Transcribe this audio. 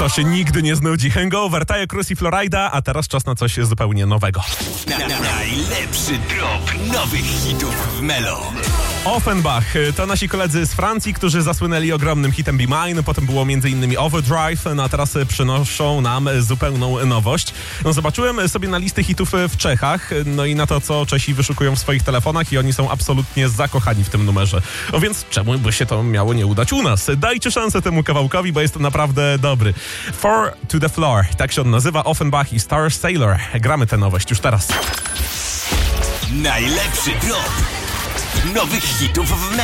To się nigdy nie znudzi. Hangover, Taja Cruz i Florida, a teraz czas na coś zupełnie nowego. Najlepszy drop nowych hitów w Melo. Offenbach to nasi koledzy z Francji, którzy zasłynęli ogromnym hitem Be Mine, potem było m.in. Overdrive, no a teraz przynoszą nam zupełną nowość. No zobaczyłem sobie na listy hitów w Czechach, no i na to, co Czesi wyszukują w swoich telefonach i oni są absolutnie zakochani w tym numerze. No więc czemu by się to miało nie udać u nas? Dajcie szansę temu kawałkowi, bo jest to naprawdę dobry. Four to the Floor, tak się on nazywa, Offenbach i Star Sailor. Gramy tę nowość już teraz. Najlepszy drop nowych hitów w Melo.